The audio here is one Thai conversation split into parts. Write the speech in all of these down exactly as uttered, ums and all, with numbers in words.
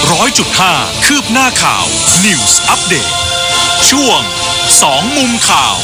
ร้อยจุดห้าคืบหน้าข่าว News Update ช่วงสองมุมข่าว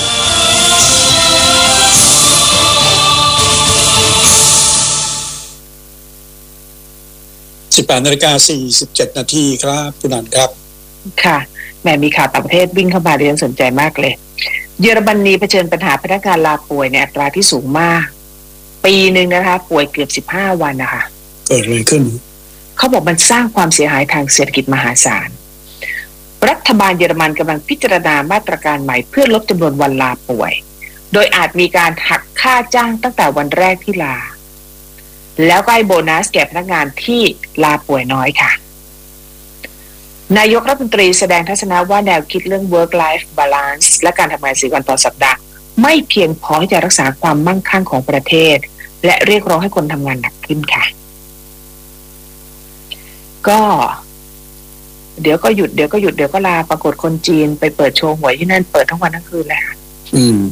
สิบแปดนาฬิกาสี่สิบเจ็ดนาทีครับคุณนันครับค่ะแม่มีข่าวต่างประเทศวิ่งเข้ามาเรียนสนใจมากเลยเยอรมนีเผชิญปัญหาพนักงานลาป่วยในอัตราที่สูงมากปีหนึ่งนะคะป่วยเกือบสิบห้าวันนะคะเกิดอะไรขึ้นเขาบอกมันสร้างความเสียหายทางเศรษฐกิจมหาศาลรัฐบาลเยอรมันกำลังพิจารณามาตรการใหม่เพื่อลดจำนวนวันลาป่วยโดยอาจมีการหักค่าจ้างตั้งแต่วันแรกที่ลาแล้วก็ให้โบนัสแก่พนักงานที่ลาป่วยน้อยค่ะนายกรัฐมนตรีแสดงทัศนะว่าแนวคิดเรื่อง work life balance และการทำงานสี่วันต่อสัปดาห์ไม่เพียงพอที่จะรักษาความมั่งคั่งของประเทศและเรียกร้องให้คนทำงานหนักขึ้นค่ะก็เดี๋ยวก็หยุดเดี๋ยวก็หยุดเดี๋ยวก็ลาปรากฏคนจีนไปเปิดโชว์หวยที่นั่นเปิดทั้งวันทั้งคืนเลยค่ะอืม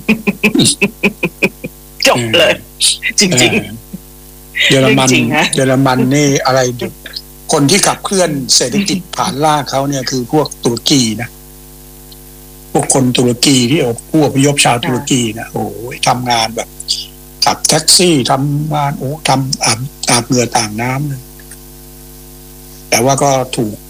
จบเลยจริงๆเยอรมันเยอรมันนี่อะไรคนที่ขับเคลื่อนเศรษฐกิจผ่านล่าเขาเนี่ยคือพวกตุรกีนะพวกคนตุรกีที่อพวกอพยพชาวตุรกีนะโอ้ยทำงานแบบขับแท็กซี่ทำงานโอ้ทำอาบอาบเหงื่อต่างน้ำเลยแต่ว่าก็ถูก